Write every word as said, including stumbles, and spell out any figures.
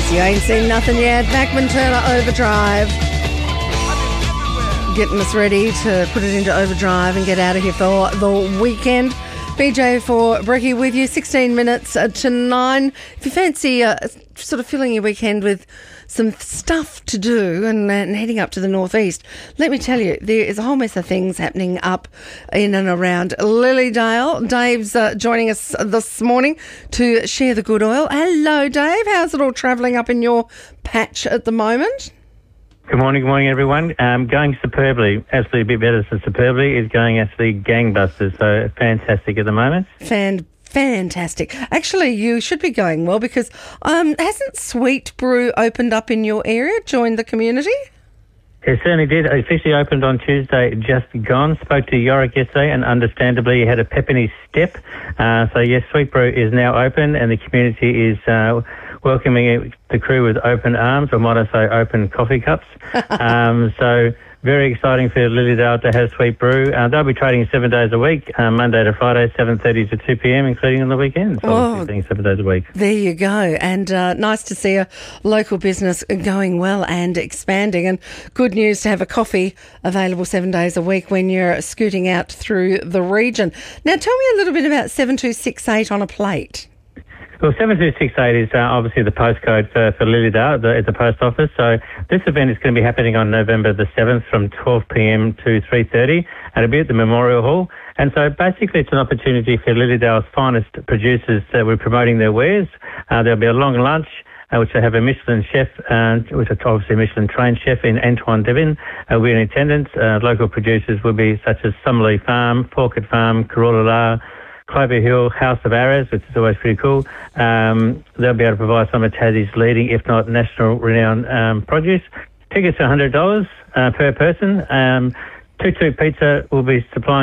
You ain't seen nothing yet. Bachman Turner Overdrive. Getting us ready to put it into overdrive and get out of here for the weekend. B J for Brekkie with you, sixteen minutes to nine. If you fancy uh, sort of filling your weekend with some stuff to do and, and heading up to the northeast, let me tell you, there is a whole mess of things happening up in and around Lilydale. Dave's uh, joining us this morning to share the good oil. Hello, Dave. How's it all travelling up in your patch at the moment? Good morning, good morning, everyone. Um, going superbly, absolutely a bit better than superbly. Is going actually gangbusters, so fantastic at the moment. Fan, fantastic. Actually, you should be going well because um, hasn't Sweet Brew opened up in your area, joined the community? It certainly did. It officially opened on Tuesday, just gone. Spoke to Yorick yesterday, and understandably he had a pep in his step. Uh, so yes, Sweet Brew is now open, and the community is uh, welcoming the crew with open arms, or might I say open coffee cups. um, so very exciting for Lilydale to have Sweet Brew. Uh, they'll be trading seven days a week, uh, Monday to Friday, seven thirty to two p.m, including on the weekends. Oh, seven days a week. There you go. And uh, nice to see a local business going well and expanding. And good news to have a coffee available seven days a week when you're scooting out through the region. Now, tell me a little bit about seven two six eight on a plate. Well, seven two six eight is uh, obviously the postcode for, for Lilydale at the post office. So this event is going to be happening on November the seventh from twelve p.m. to three thirty, and it'll be at the Memorial Hall. And so basically it's an opportunity for Lilydale's finest producers that we're promoting their wares. Uh, there'll be a long lunch, uh, which will have a Michelin chef, uh, which is obviously a Michelin-trained chef in Antoine Devin. Uh, we're in attendance. Uh, local producers will be such as Summerlee Farm, Forkett Farm, Corolla, Clover Hill, House of Arrows, which is always pretty cool. Um, they'll be able to provide some of Tassie's leading, if not national renowned um, produce. Tickets are one hundred dollars uh, per person. Um, Tuk Tuk Pizza will be supplying